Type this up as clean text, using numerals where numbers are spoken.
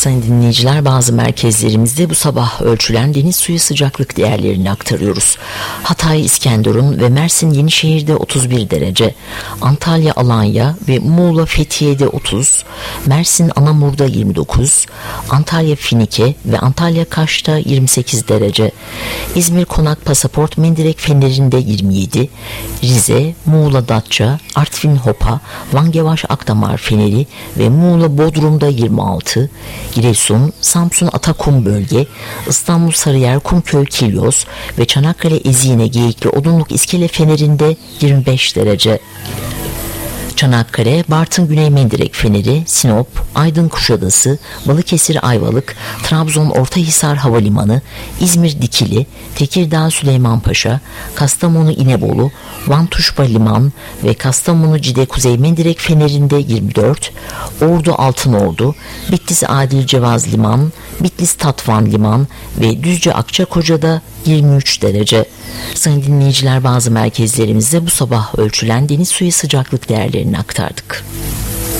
Sayın dinleyiciler, bazı merkezlerimizde bu sabah ölçülen deniz suyu sıcaklık değerlerini aktarıyoruz. Hatay, İskenderun ve Mersin Yenişehir'de 31 derece, Antalya, Alanya ve Muğla, Fethiye'de 30, Mersin Anamur'da 29, Antalya Finike ve Antalya Kaş'ta 28 derece, İzmir Konak Pasaport Mendirek Feneri'nde 27, Rize, Muğla Datça, Artvin Hopa, Van Gevaş Akdamar Feneri ve Muğla Bodrum'da 26, Giresun, Samsun Atakum Bölge, İstanbul Sarıyer Kumköy Kilyos ve Çanakkale Ezine Geyikli Odunluk İskele Feneri'nde 25 derece. Çanakkale, Bartın Güney Mendirek Feneri, Sinop, Aydın Kuşadası, Balıkesir Ayvalık, Trabzon Ortahisar Havalimanı, İzmir Dikili, Tekirdağ Süleymanpaşa, Kastamonu İnebolu, Van Tuşba Liman ve Kastamonu Cide Kuzey Mendirek Feneri'nde 24, Ordu Altınordu, Bitlis Adil Cevaz Liman, Bitlis Tatvan Liman ve Düzce Akçakoca'da 23 derece. Sayın dinleyiciler, bazı merkezlerimizde bu sabah ölçülen deniz suyu sıcaklık değerlerini aktardık.